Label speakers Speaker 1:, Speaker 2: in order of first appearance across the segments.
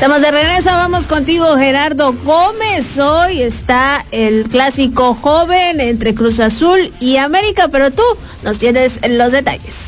Speaker 1: Estamos de regreso, vamos contigo, Gerardo Gómez. Hoy está el clásico joven entre Cruz Azul y América, pero tú nos tienes los detalles.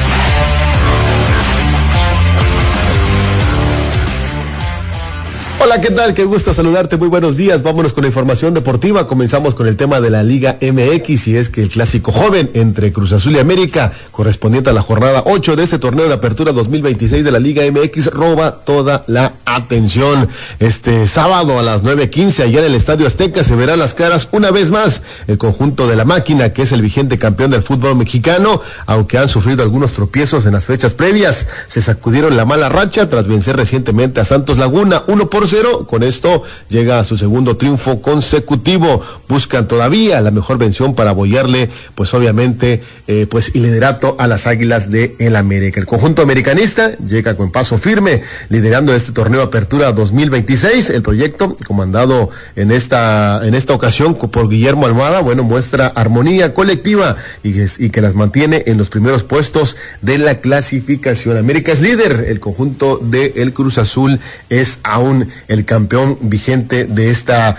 Speaker 2: Hola, ¿qué tal? Qué gusto saludarte, muy buenos días. Vámonos con la información deportiva. Comenzamos con el tema de la Liga MX, y es que el clásico joven entre Cruz Azul y América, correspondiente a la jornada 8 de este torneo de apertura 2026 de la Liga MX, roba toda la atención. Este sábado a las 9:15, allá en el Estadio Azteca, se verán las caras una vez más el conjunto de la máquina, que es el vigente campeón del fútbol mexicano, aunque han sufrido algunos tropiezos en las fechas previas. Se sacudieron la mala racha tras vencer recientemente a Santos Laguna 1-0. Con esto llega a su segundo triunfo consecutivo. Buscan todavía la mejor vención para apoyarle, pues obviamente, y liderato a las Águilas de el América. El conjunto americanista llega con paso firme, liderando este torneo Apertura 2026. El proyecto, comandado en esta ocasión por Guillermo Almada, muestra armonía colectiva y que las mantiene en los primeros puestos de la clasificación. América es líder. El conjunto de el Cruz Azul es aún el campeón vigente de esta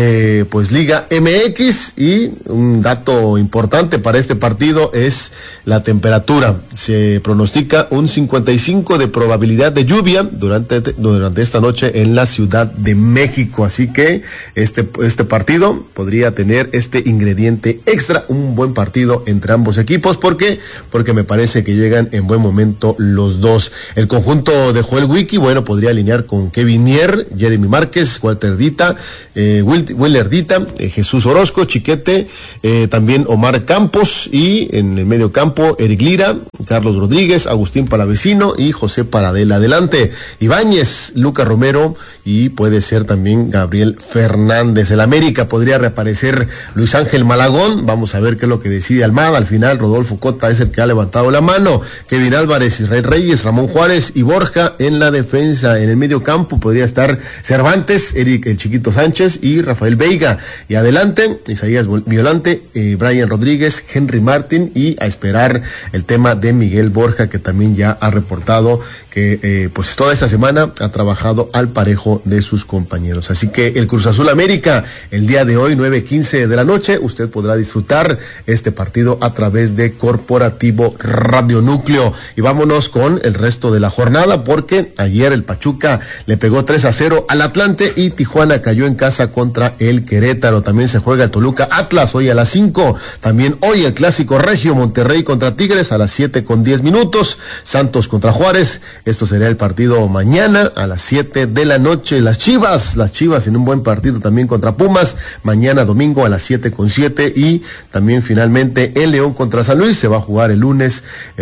Speaker 2: Liga MX. Y un dato importante para este partido es la temperatura. Se pronostica un 55% de probabilidad de lluvia durante esta noche en la Ciudad de México, así que este partido podría tener este ingrediente extra, un buen partido entre ambos equipos. ¿Por qué? Porque me parece que llegan en buen momento los dos. El conjunto de Joel Wiki, podría alinear con Kevin Mier, Jeremy Márquez, Walter Dita, Willer Dita, Jesús Orozco, Chiquete, también Omar Campos, y en el medio campo Eric Lira, Carlos Rodríguez, Agustín Palavecino y José Paradela. Adelante Ibáñez, Lucas Romero y puede ser también Gabriel Fernández. El América podría reaparecer Luis Ángel Malagón. Vamos a ver qué es lo que decide Almada. Al final Rodolfo Cota es el que ha levantado la mano. Kevin Álvarez, Israel Reyes, Ramón Juárez y Borja en la defensa. En el medio campo podría estar Cervantes, Eric el Chiquito Sánchez y Rafael Veiga. Y adelante Isaías Violante, Brian Rodríguez, Henry Martín, y a esperar el tema de Miguel Borja, que también ya ha reportado que toda esta semana ha trabajado al parejo de sus compañeros. Así que el Cruz Azul América, el día de hoy 9:15 de la noche, usted podrá disfrutar este partido a través de Corporativo Radio Núcleo. Y vámonos con el resto de la jornada, porque ayer el Pachuca le pegó 3-0 al Atlante y Tijuana cayó en casa contra el Querétaro. También se juega el Toluca Atlas hoy a las 5. También hoy el clásico regio, Monterrey contra Tigres a las 7:10. Santos contra Juárez. Esto será el partido mañana a las 7 de la noche. Las Chivas en un buen partido también contra Pumas, mañana domingo a las 7:07. Y también finalmente el León contra San Luis se va a jugar el lunes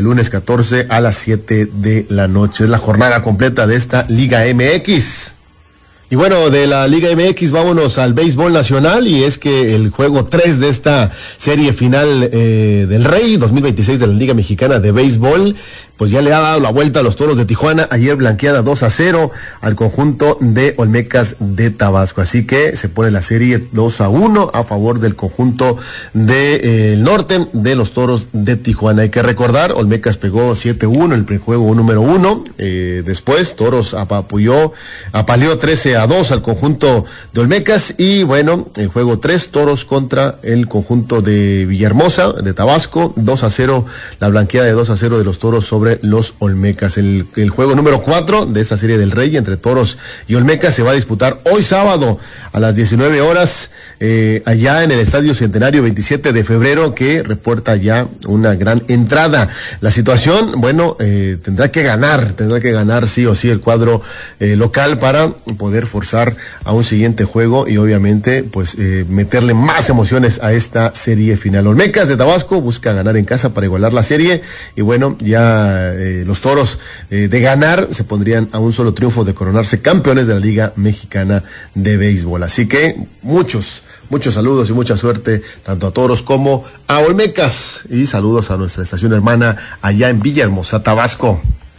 Speaker 2: 14 a las 7 de la noche. Es la jornada completa de esta Liga MX. Y de la Liga MX vámonos al béisbol nacional, y es que el juego 3 de esta serie final del Rey 2026 de la Liga Mexicana de Béisbol, pues ya le ha dado la vuelta a los Toros de Tijuana. Ayer blanqueada 2-0 al conjunto de Olmecas de Tabasco, así que se pone la serie 2-1 a favor del conjunto del norte de los Toros de Tijuana. Hay que recordar, Olmecas pegó 7-1 en el prejuego número 1, después Toros apaleó 13-2 al conjunto de Olmecas, y el juego 3, Toros contra el conjunto de Villahermosa de Tabasco, 2-0, la blanqueada de 2-0 de los Toros sobre los Olmecas. El juego número 4 de esta serie del Rey entre Toros y Olmecas se va a disputar hoy sábado a las 19 horas allá en el Estadio Centenario 27 de febrero, que reporta ya una gran entrada. La situación, tendrá que ganar sí o sí el cuadro local para poder forzar a un siguiente juego y obviamente meterle más emociones a esta serie final. Olmecas de Tabasco busca ganar en casa para igualar la serie, y ya los Toros de ganar se pondrían a un solo triunfo de coronarse campeones de la Liga Mexicana de Béisbol. Así que muchos saludos y mucha suerte tanto a Toros como a Olmecas, y saludos a nuestra estación hermana allá en Villahermosa, Tabasco.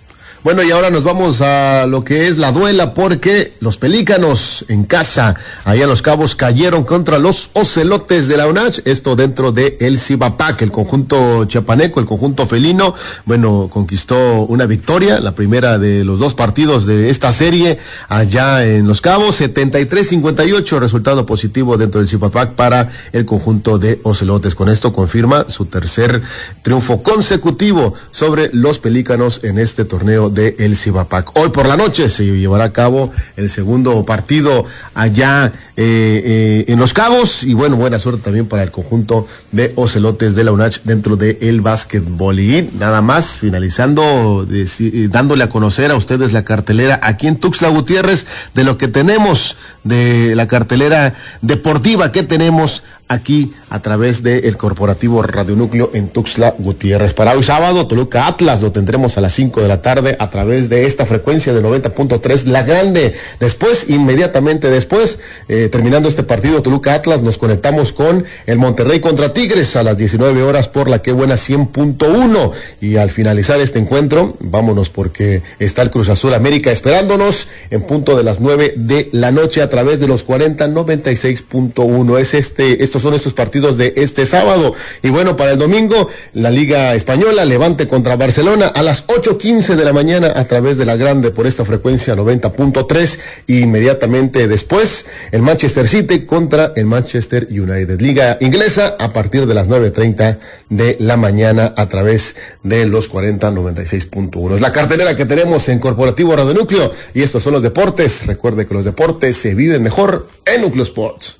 Speaker 2: Bueno, y ahora nos vamos a lo que es la duela, porque los Pelícanos en casa, allá en Los Cabos, cayeron contra los Ocelotes de la UNACH, esto dentro de el Cibapac. El conjunto chiapaneco, el conjunto felino, bueno, conquistó una victoria, la primera de los dos partidos de esta serie allá en Los Cabos, 73-58, resultado positivo dentro del Cibapac para el conjunto de Ocelotes. Con esto confirma su tercer triunfo consecutivo sobre los Pelícanos en este torneo de el Cibapac. Hoy por la noche se llevará a cabo el segundo partido allá en Los Cabos, y bueno, buena suerte también para el conjunto de Ocelotes de la UNACH dentro de el básquetbol. Y nada más, finalizando, dándole a conocer a ustedes la cartelera aquí en Tuxtla Gutiérrez de lo que tenemos, de la cartelera deportiva que tenemos aquí a través del Corporativo Radio Núcleo en Tuxtla Gutiérrez. Para hoy sábado, Toluca Atlas lo tendremos a las 5 de la tarde a través de esta frecuencia de 90.3 La Grande. Después, inmediatamente después, terminando este partido Toluca Atlas, nos conectamos con el Monterrey contra Tigres a las 19 horas por la Qué Buena 100.1, y al finalizar este encuentro, vámonos porque está el Cruz Azul América esperándonos en punto de las 9 de la noche a través de los 40-96.1. Estos son estos partidos de este sábado. Y bueno, para el domingo, la Liga Española, Levante contra Barcelona a las 8:15 de la mañana a través de La Grande por esta frecuencia 90.3. Y inmediatamente después, el Manchester City contra el Manchester United. Liga Inglesa a partir de las 9:30 de la mañana a través de los 40-96.1. Es la cartelera que tenemos en Corporativo Radio Núcleo, y estos son los deportes. Recuerde que los deportes se viven mejor en Núcleo Sports.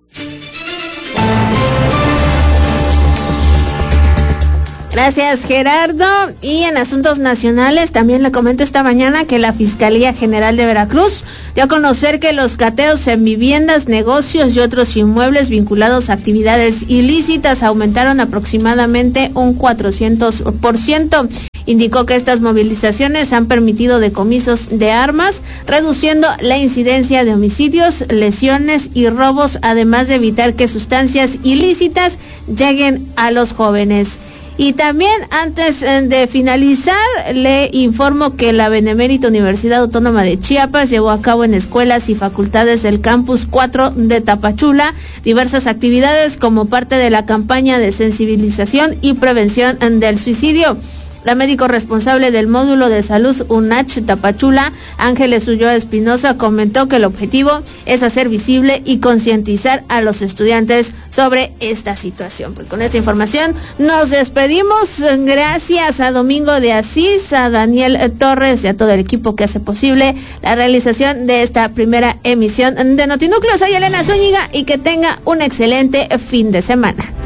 Speaker 1: Gracias, Gerardo. Y en asuntos nacionales, también le comento esta mañana que la Fiscalía General de Veracruz dio a conocer que los cateos en viviendas, negocios y otros inmuebles vinculados a actividades ilícitas aumentaron aproximadamente un 400%. Indicó que estas movilizaciones han permitido decomisos de armas, reduciendo la incidencia de homicidios, lesiones y robos, además de evitar que sustancias ilícitas lleguen a los jóvenes. Y también, antes de finalizar, le informo que la Benemérita Universidad Autónoma de Chiapas llevó a cabo en escuelas y facultades del Campus 4 de Tapachula diversas actividades como parte de la campaña de sensibilización y prevención del suicidio. La médico responsable del módulo de salud UNACH Tapachula, Ángeles Ulloa Espinosa, comentó que el objetivo es hacer visible y concientizar a los estudiantes sobre esta situación. Pues con esta información nos despedimos. Gracias a Domingo de Asís, a Daniel Torres y a todo el equipo que hace posible la realización de esta primera emisión de Notinúcleo. Soy Elena Zúñiga y que tenga un excelente fin de semana.